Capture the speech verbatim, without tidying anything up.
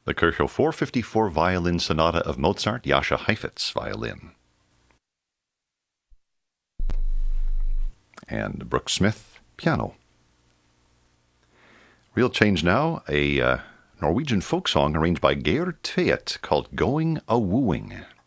The Kirchhoff four fifty-four Violin Sonata of Mozart, Jascha Heifetz violin. And Brooke Smith, piano. Real change now, a uh, Norwegian folk song arranged by Geir Tvedt called Going a Wooing.